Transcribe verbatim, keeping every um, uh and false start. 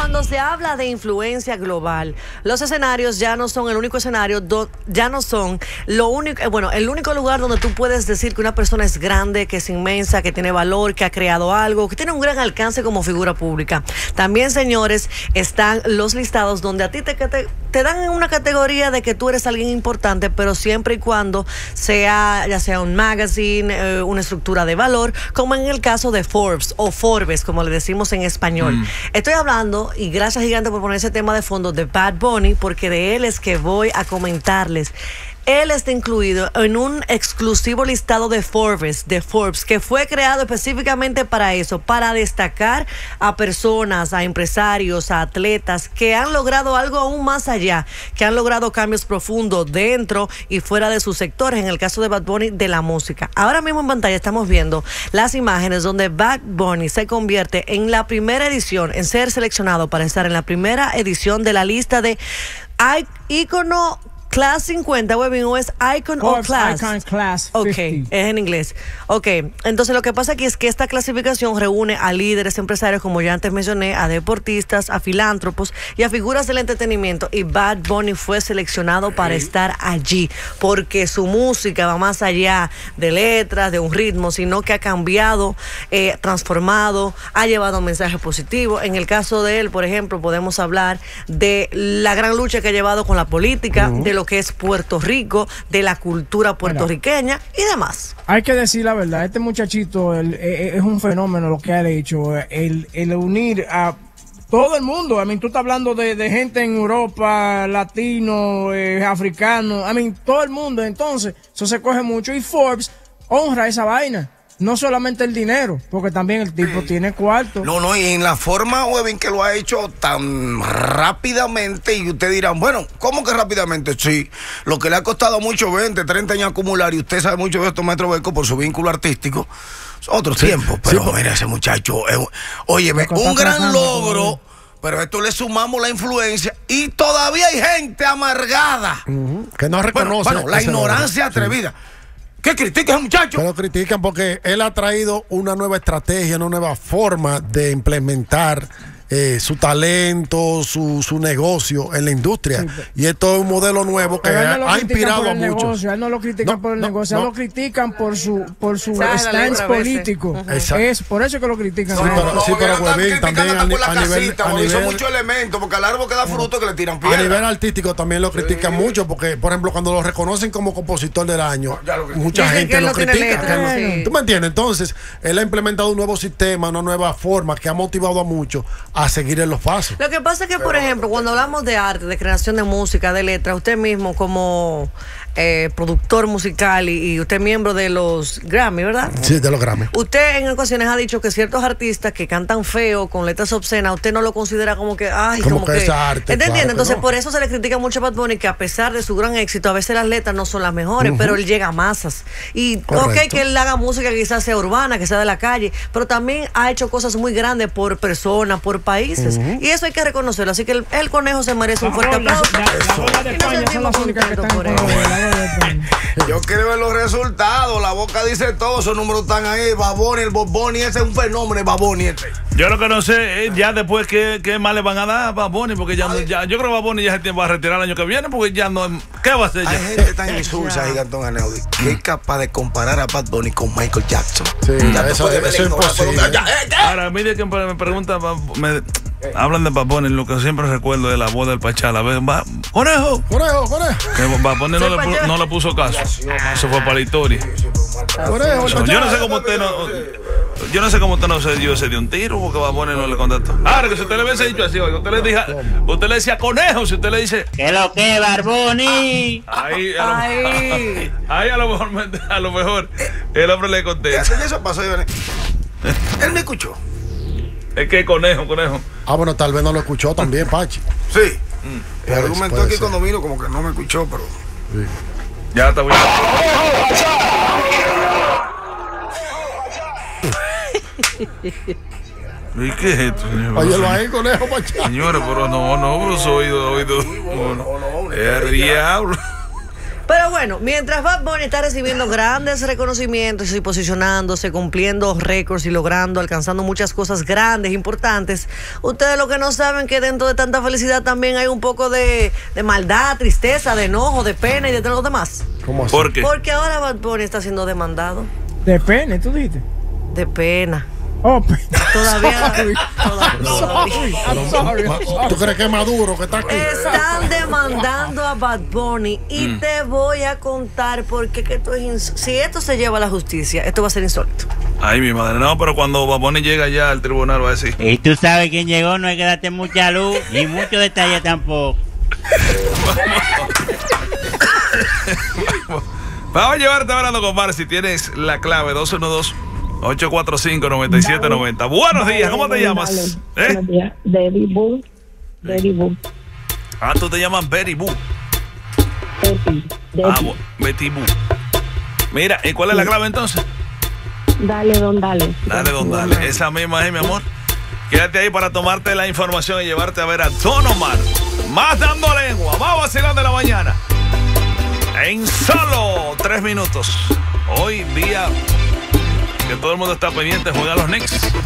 cuando se habla de influencia global, los escenarios ya no son el único escenario, do, ya no son lo único, eh, bueno, el único lugar donde tú puedes decir que una persona es grande, que es inmensa, que tiene valor, que ha creado algo, que tiene un gran alcance como figura pública. También, señores, están los listados donde a ti te, te, te dan una categoría de que tú eres alguien importante, pero siempre y cuando sea, ya sea un magazine, eh, una estructura de valor, como en el caso de Forbes o Forbes, como le decimos en español. Mm. Estoy hablando, y gracias Gigante por poner ese tema de fondo, de Bad Bunny, porque de él es que voy a comentarles. Él está incluido en un exclusivo listado de Forbes, de Forbes, que fue creado específicamente para eso, para destacar a personas, a empresarios, a atletas que han logrado algo aún más allá, que han logrado cambios profundos dentro y fuera de sus sectores, en el caso de Bad Bunny, de la música. Ahora mismo en pantalla estamos viendo las imágenes donde Bad Bunny se convierte en la primera edición, en ser seleccionado para estar en la primera edición de la lista de ícono Class cincuenta, Webin, o es Icon o Class. Icon Class Ok, cincuenta. es en inglés. Ok, entonces lo que pasa aquí es que esta clasificación reúne a líderes empresarios, como ya antes mencioné, a deportistas, a filántropos y a figuras del entretenimiento. Y Bad Bunny fue seleccionado para estar allí, porque su música va más allá de letras, de un ritmo, sino que ha cambiado, eh, transformado, ha llevado un mensaje positivo. En el caso de él, por ejemplo, podemos hablar de la gran lucha que ha llevado con la política, uh-huh. de lo que es Puerto Rico, de la cultura puertorriqueña y demás. Hay que decir la verdad, este muchachito el, el, es un fenómeno lo que ha hecho, el, el unir a todo el mundo. I mean, tú estás hablando de, de gente en Europa, latino, eh, africano, I mean, todo el mundo. Entonces, eso se coge mucho y Forbes honra esa vaina. No solamente el dinero, porque también el tipo sí. tiene cuarto. No, no, y en la forma, Webin, que lo ha hecho tan rápidamente, y ustedes dirán, bueno, ¿cómo que rápidamente? Sí, lo que le ha costado mucho, veinte, treinta años acumular, y usted sabe mucho de esto, maestro Beco, por su vínculo artístico, son otros sí, tiempos, pero sí, mira, ese muchacho, eh, óyeme, un gran logro, pero a esto le sumamos la influencia, y todavía hay gente amargada. Uh-huh. Que no reconoce. Bueno, bueno la ignorancia atrevida. Sí. ¿Qué critican, muchachos? Que lo critican porque él ha traído una nueva estrategia, una nueva forma de implementar eh, su talento, su, su negocio en la industria. Sí, y esto es un modelo nuevo que ha, ha inspirado a muchos. A él no lo critican no, por el no, negocio, no. a él lo critican por su por su stance político. Uh-huh. Es por eso que lo critican. Sí, pero, no, sí, pero Webin, también a, a nivel, casita, a nivel son muchos elementos, porque al árbol que da fruto que le tiran piedra. A nivel artístico también lo critican sí. mucho, porque, por ejemplo, cuando lo reconocen como compositor del año, no, mucha Dicen gente lo critica. Letra, sí. ¿Tú me entiendes? Entonces, él ha implementado un nuevo sistema, una nueva forma que ha motivado a muchos a seguir en los pasos. Lo que pasa es que, por ejemplo, cuando hablamos de arte, de creación de música, de letras, usted mismo como eh, productor musical y, y usted miembro de los Grammy, ¿verdad? Sí, de los Grammy. Usted en ocasiones ha dicho que ciertos artistas que cantan feo, con letras obscenas, usted no lo considera como que, ay, como, como que, que es arte. ¿Te entiendes? Claro Entonces, no. por eso se le critica mucho a Bad Bunny, que a pesar de su gran éxito, a veces las letras no son las mejores, uh-huh. pero él llega a masas. Y Correcto. ok, que él haga música que quizás sea urbana, que sea de la calle, pero también ha hecho cosas muy grandes por personas, por países. Uh-huh. Y eso hay que reconocerlo. Así que el, el conejo se merece un fuerte aplauso. Yo quiero ver los resultados. La boca dice todo. Esos números están ahí. Baboni, el Boboni, ese es un fenómeno. Baboni, este. Yo lo que no sé es ya después qué, qué más le van a dar a Baboni, porque ya, ya yo creo que Baboni ya se va a retirar el año que viene, porque ya no. ¿Qué va a hacer ya? Hay gente tan insulsa, Gigantón Aneudi, que es capaz de comparar a Bad Bunny con Michael Jackson. Sí, ya eso, eso es imposible. Ahora, a mí de que me pregunta, me hablan de Bad Bunny, lo que siempre recuerdo de la voz del Pachala. Va, conejo, conejo, conejo. Que Bad Bunny no, le, no le puso caso. Eso fue para la historia. Conejo, so, yo no sé cómo usted no. Yo no sé cómo usted no se dio, se dio un tiro porque Bad Bunny no le contestó. Ahora que si usted le hubiese dicho así, usted le dije, usted le decía conejo, si usted le dice ¿qué lo que, Barboni? Ahí a lo, ahí. ahí a lo mejor a lo mejor el hombre le contesta. Eso pasó, Él me escuchó. Es que conejo, conejo. Ah, bueno, tal vez no lo escuchó también, Pachi. Sí. Mm. El argumento aquí ser. Cuando vino como que no me escuchó, pero. Sí. Ya está bien. ¿Y qué es esto, señor? Óyelo ahí, conejo, Pachi. Señores, pero no, no, los oídos, oídos. Es el diablo. Pero bueno, mientras Bad Bunny está recibiendo grandes reconocimientos y posicionándose, cumpliendo récords y logrando, alcanzando muchas cosas grandes, importantes, ustedes lo que no saben que dentro de tanta felicidad también hay un poco de, de maldad, tristeza, de enojo, de pena y de todo lo demás. ¿Cómo así? ¿Por qué? Porque ahora Bad Bunny está siendo demandado. De pene, tú dijiste. De pena. Oh, pe- Todavía. Sorry. todavía. I'm sorry. I'm sorry. ¿Tú crees que es Maduro que está aquí? Están demandando a Bad Bunny y Mm. te voy a contar por qué que esto es ins- si esto se lleva a la justicia, esto va a ser insólito. Ay, mi madre, no, pero cuando Baboni llega ya al tribunal va a decir. Y tú sabes quién llegó, no hay que darte mucha luz, ni mucho detalle tampoco. Vamos a llevarte hablando con Mar si tienes la clave dos uno dos, ocho cuatro cinco, nueve siete nueve cero. Buenos días, ¿cómo te llamas? ¿Eh? Buenos días. Betty Boo. Betty Boo. Ah, tú te llamas Betty Boo. Betty. Ah, Betty. bu- Betty Boo. Mira, ¿y cuál es la clave entonces? Dale, don, dale. Dale, don, dale. Esa misma es, mi amor. Quédate ahí para tomarte la información y llevarte a ver a Don Omar. Más dando lengua, más vacilando de la mañana. En solo tres minutos. Hoy día que todo el mundo está pendiente, juega los Knicks.